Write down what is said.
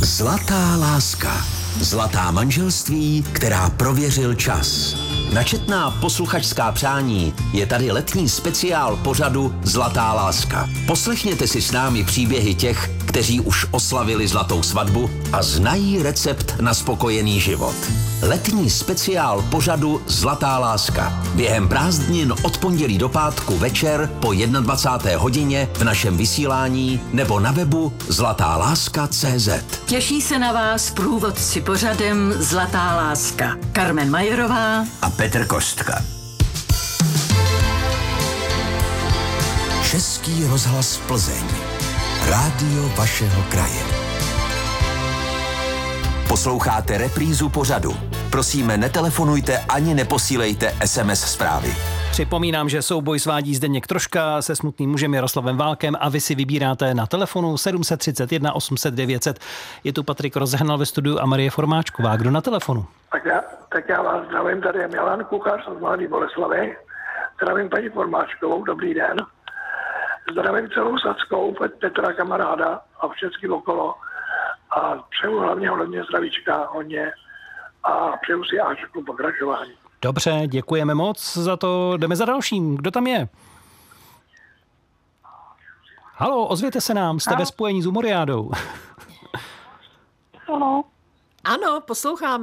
Zlatá láska. Zlatá manželství, která prověřil čas. Na četná posluchačská přání je tady letní speciál pořadu Zlatá láska. Poslechněte si s námi příběhy těch, kteří už oslavili zlatou svatbu a znají recept na spokojený život. Letní speciál pořadu Zlatá láska. Během prázdnin od pondělí do pátku večer po 21. hodině v našem vysílání nebo na webu zlatáláska.cz. Těší se na vás průvodci pořadem Zlatá láska. Karmen Majerová A Petr Kostka. Český rozhlas Plzeň. Rádio vašeho kraje. Posloucháte reprízu pořadu. Prosíme, netelefonujte ani neposílejte SMS zprávy. Připomínám, že souboj svádí Zdeněk Troška se smutným mužem Jaroslavem Válkem a vy si vybíráte na telefonu 731 800 900. Je tu Patrik Rozehnal ve studiu a Marie Formáčková. Kdo na telefonu? Tak já vás zdravím, tady je Milan Kuchař z Mladé Boleslavi. Zdravím paní Formáčkovou, dobrý den. Zdravím celou Sadskou, Petra kamaráda a všechny okolo. A přeju hlavně zdravíčka hodně a přeju si Ačku pokračování. Dobře, děkujeme moc za to. Jdeme za dalším. Kdo tam je? Haló, ozvěte se nám, jste ve spojení s Umoriádou. Ano, poslouchám.